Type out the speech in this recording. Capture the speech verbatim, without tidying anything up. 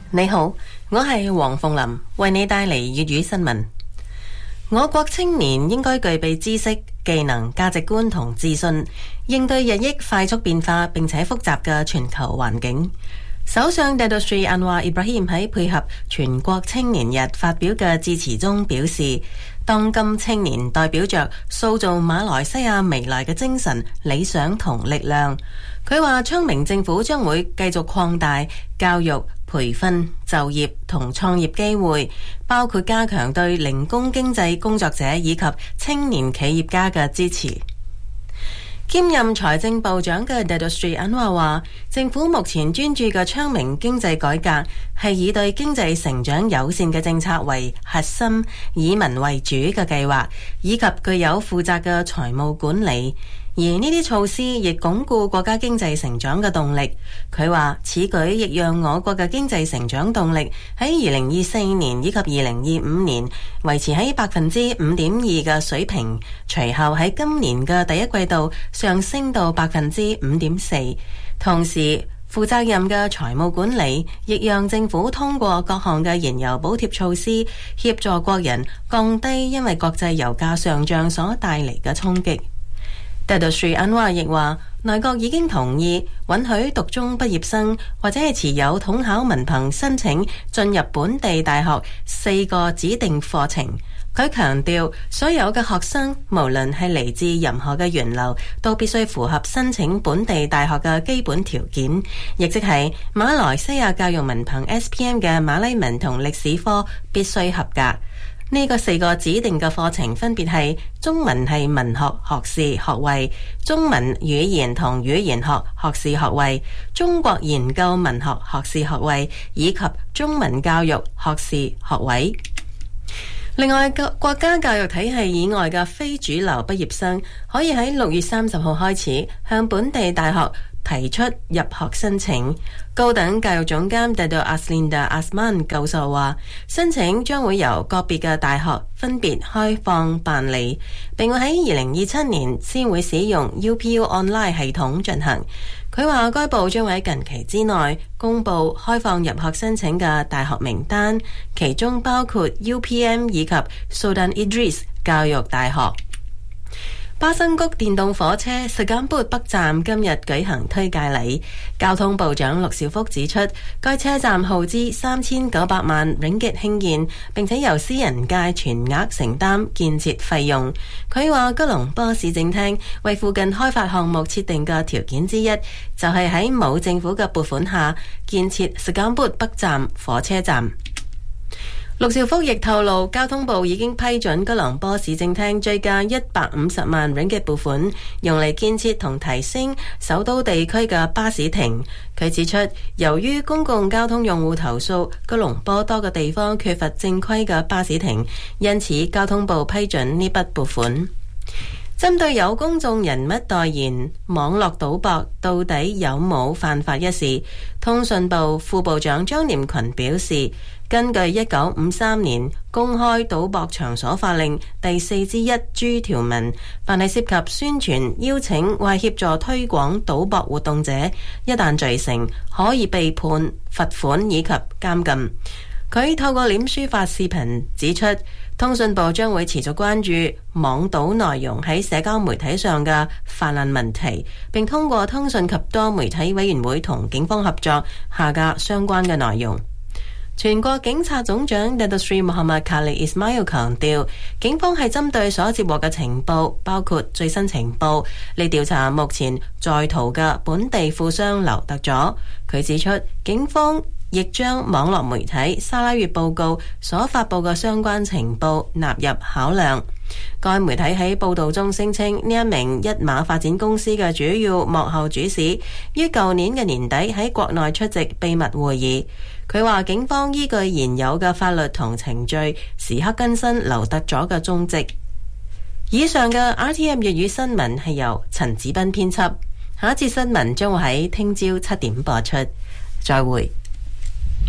你好，我係黃鳳琳，為你帶嚟粵語新聞。我國青年應該具備知識、技能、價值觀同自信，應對日益快速變化並且複雜嘅全球環境。首相 Datuk Seri Anwar Ibrahim 喺配合全國青年日發表嘅致辭中表示，當今青年代表着塑造馬來西亞未來嘅精神、理想同力量。佢話昌明政府將會繼續擴大教育、培訓、就業同創業機會，包括加強對零工經濟工作者以及青年企業家嘅支持。兼任財政部長嘅 Datuk Seri Anwar 話，政府目前專注嘅昌明經濟改革係以對經濟成長友善嘅政策為核心，以民為主嘅計劃，以及具有負責嘅財務管理。而呢啲措施亦鞏固國家經濟成長嘅動力。佢話此舉亦讓我國嘅經濟成長動力喺二零二四年以及二零二五年維持喺百分之五點二嘅水平，隨後喺今年嘅第一季度上升到百分之五點四。同時，負責任嘅財務管理亦讓政府通過各項嘅燃油補貼措施，協助國人降低因為國際油價上漲所帶嚟嘅衝擊。Datuk Seri Anwar 亦話，內閣已經同意允許讀中畢業生或者係持有統考文憑申請進入本地大學四個指定課程。佢強調，所有嘅學生無論係嚟自任何嘅源流，都必須符合申請本地大學嘅基本條件，亦即係馬來西亞教育文憑 S P M 嘅馬來文同歷史科必須合格。呢個四個指定嘅課程分別係中文系文學學士學位、中文語言同語言學學士學位、中國研究文學學士學位以及中文教育學士學位。另外，國家教育體系以外嘅非主流畢業生可以喺六月三十號開始向本地大學提出入學申請。高等教育總監 Dato' Aslinda Asman 教授話，申請將會由個別嘅大學分別開放辦理，並會喺二零二七年先會使用 U P U Online 系統進行。佢話該部將會喺近期之內公布開放入學申請嘅大學名單，其中包括 U P M 以及 Sultan Idris 教育大學。巴生谷電動火車 Segambut 北站今日舉行推介禮，交通部長陸兆福指出，該車站耗資三千九百萬ringgit興建，並且由私人界全額承擔建設費用。佢話吉隆坡市政廳為附近開發項目設定嘅條件之一，就係喺冇政府嘅撥款下建設 Segambut 北站火車站。陸兆福亦透露，交通部已經批准吉隆坡市政廳追加一百五十萬ringgit撥款，用嚟建設同提升首都地區嘅巴士亭。佢指出，由於公共交通用戶投訴吉隆坡多個地方缺乏正規嘅巴士亭，因此交通部批准呢筆撥款。針對有公眾人物代言網絡賭博到底有冇犯法一事，通訊部副部長張念群表示，根據一九五三年公開賭博場所法令第四之一 G 條文，凡係涉及宣傳、邀請或協助推廣賭博活動者，一旦罪成，可以被判罰款以及監禁。佢透過臉書發視頻指出，通訊部將會持續關注網賭內容喺社交媒體上嘅泛濫問題，並通過通訊及多媒體委員會同警方合作下架相關嘅內容。全國警察總長 Datuk Seri Muhammad Khalid Ismail 強調，警方係針對所接獲嘅情報，包括最新情報嚟調查目前在逃嘅本地富商劉特佐。佢指出，警方亦將網絡媒體沙拉越報告所發佈嘅相關情報納入考量。該媒體喺報道中聲稱，呢一名一馬發展公司嘅主要幕後主使於舊年嘅年底喺國內出席秘密會議。佢話警方依據現有嘅法律同程序，時刻更新劉特佐嘅蹤跡。以上嘅 R T M 粵語新聞係由陳子斌編輯，下一節新聞將會喺聽朝七點播出。再會。